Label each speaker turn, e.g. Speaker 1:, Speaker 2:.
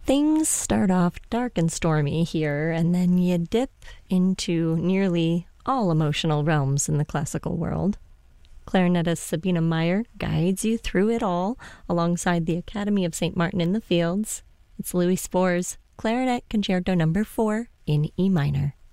Speaker 1: Things start off dark and stormy here, and then you dip into nearly all emotional realms in the classical world. Clarinetist Sabina Meyer guides you through it all alongside the Academy of St. Martin in the Fields. It's Louis Spohr's Clarinet Concerto No. 4 in E minor.